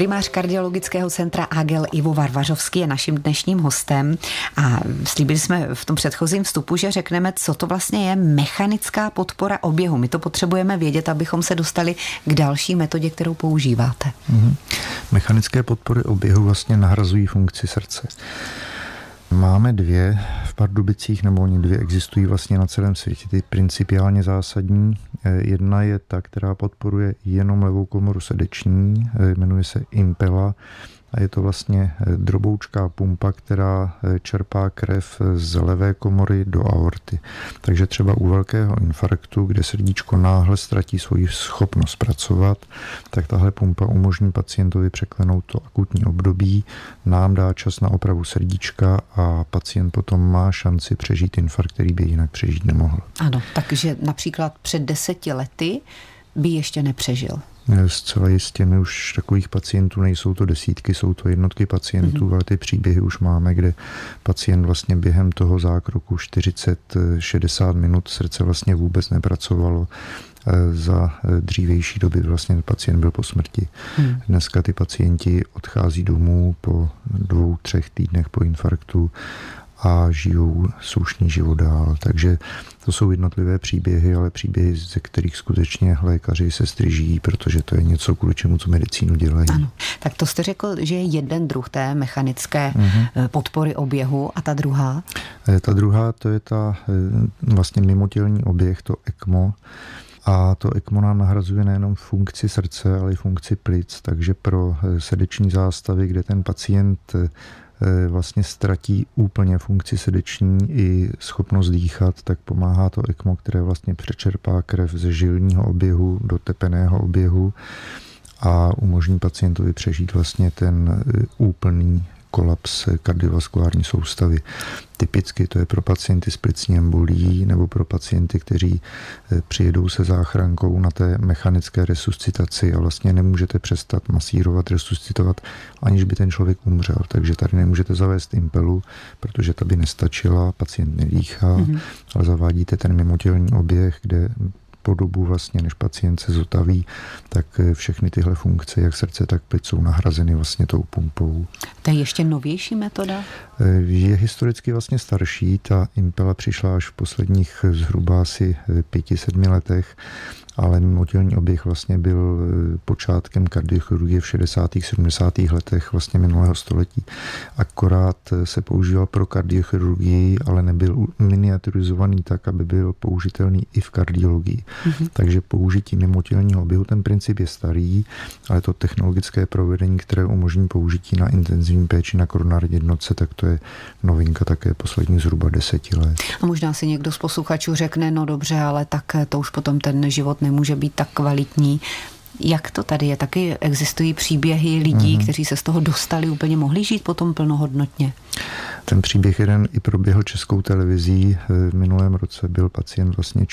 Primář kardiologického centra AGEL Ivo Varvařovský je naším dnešním hostem a slíbili jsme v tom předchozím vstupu, že řekneme, co to vlastně je mechanická podpora oběhu. My to potřebujeme vědět, abychom se dostali k další metodě, kterou používáte. Mechanické podpory oběhu vlastně nahrazují funkci srdce. Máme dvě v Pardubicích, nebo oni dvě existují vlastně na celém světě. Ty principiálně zásadní. Jedna je ta, která podporuje jenom levou komoru srdeční, jmenuje se Impella a je to vlastně droboučká pumpa, která čerpá krev z levé komory do aorty. Takže třeba u velkého infarktu, kde srdíčko náhle ztratí svoji schopnost pracovat, tak tahle pumpa umožní pacientovi překlenout to akutní období, nám dá čas na opravu srdíčka a pacient potom má šanci přežít infarkt, který by jinak přežít nemohl. Ano, takže například před 10 lety by ještě nepřežil. Zcela jistě, my už takových pacientů nejsou to desítky, jsou to jednotky pacientů, ale ty příběhy už máme, kde pacient vlastně během toho zákroku 40-60 minut srdce vlastně vůbec nepracovalo. Za dřívější doby vlastně pacient byl po smrti. Dneska ty pacienti odchází domů po 2-3 týdnech po infarktu a žijou slušný život dál. Takže to jsou jednotlivé příběhy, ale příběhy, ze kterých skutečně lékaři se stryží, protože to je něco, kvůli čemu tu medicínu dělají. Ano. Tak to jste řekl, že je jeden druh té mechanické podpory oběhu a ta druhá? Ta druhá, to je ta vlastně mimotělní oběh, to ECMO. A to ECMO nám nahrazuje nejenom funkci srdce, ale i funkci plic, takže pro srdeční zástavy, kde ten pacient vlastně ztratí úplně funkci srdeční i schopnost dýchat, tak pomáhá to ECMO, které vlastně přečerpá krev ze žilního oběhu do tepenného oběhu a umožní pacientovi přežít vlastně ten úplný kolaps kardiovaskulární soustavy. Typicky to je pro pacienty s plicní embolií nebo pro pacienty, kteří přijedou se záchrankou na té mechanické resuscitaci a vlastně nemůžete přestat masírovat, resuscitovat, aniž by ten člověk umřel. Takže tady nemůžete zavést Impelu, protože ta by nestačila, pacient nedýchá, ale zavádíte ten mimotělní oběh, kde po dobu vlastně, než pacient se zotaví, tak všechny tyhle funkce, jak srdce, tak plic, jsou nahrazeny vlastně tou pumpou. To je ještě novější metoda? Je historicky vlastně starší. Ta Impella přišla až v posledních zhruba asi 5-7 letech, ale mimotělní oběh vlastně byl počátkem kardiochirurgie v 60. 70. letech vlastně minulého století. Akorát se používal pro kardiochirurgii, ale nebyl miniaturizovaný tak, aby byl použitelný i v kardiologii. Takže použití mimotělního oběhu, ten princip je starý, ale to technologické provedení, které umožní použití na intenzivní péči na koronární jednotce, tak to je novinka také posledních zhruba 10 let. A možná si někdo z posluchačů řekne, no dobře, ale tak to už potom ten život nemůže být tak kvalitní. Jak to tady je? Taky existují příběhy lidí, kteří se z toho dostali, úplně mohli žít potom plnohodnotně? Ten příběh jeden i proběhl Českou televizí. V minulém roce byl pacient vlastně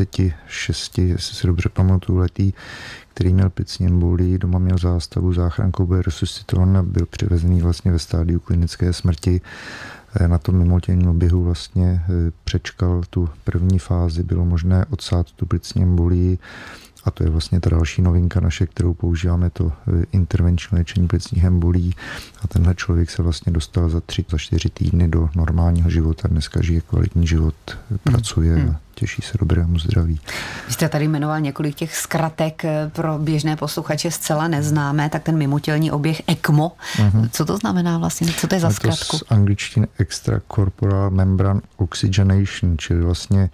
46, jestli si dobře pamatuju, letý, který měl plicní embolii, doma měl zástavu, záchrankou byl resuscitován a byl přivezený vlastně ve stádiu klinické smrti. Na tom mimotělním oběhu vlastně přečkal tu první fázi, bylo možné odsát tu plicní embolii. A to je vlastně ta další novinka naše, kterou používáme, to intervenční léčení plicních embolí. A tenhle člověk se vlastně dostal za 3-4 týdny do normálního života. Dneska žije kvalitní život, pracuje a těší se dobrému zdraví. Vy jste tady jmenoval několik těch zkratek pro běžné posluchače zcela neznámé, tak ten mimotělní oběh ECMO. Co to znamená vlastně? Co to je za zkratku? To z angličtiny Extracorporeal Membrane Oxygenation, čili vlastně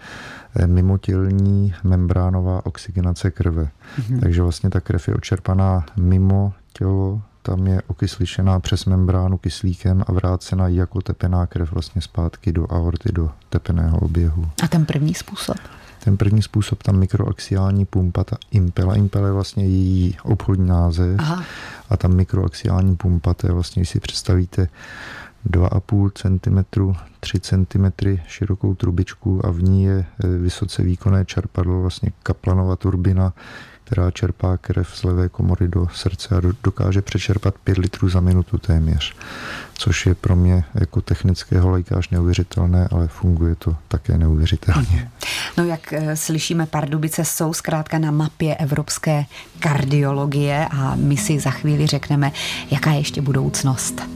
mimotělní membránová oxygenace krve. Takže vlastně ta krev je odčerpaná mimo tělo, tam je okysličená přes membránu kyslíkem a vrácena jako tepená krev vlastně zpátky do aorty, do tepeného oběhu. A ten první způsob? Ten první způsob, ta mikroaxiální pumpa, ta Impella. Impella je vlastně její obchodní název. Aha. A ta mikroaxiální pumpa, to je vlastně, když si představíte 2,5 cm, 3 cm širokou trubičku a v ní je vysoce výkonné čerpadlo, vlastně Kaplanova turbina, která čerpá krev z levé komory do srdce a dokáže přečerpat 5 litrů za minutu téměř, což je pro mě jako technického lékaře neuvěřitelné, ale funguje to také neuvěřitelně. No jak slyšíme, Pardubice jsou zkrátka na mapě evropské kardiologie a my si za chvíli řekneme, jaká je ještě budoucnost.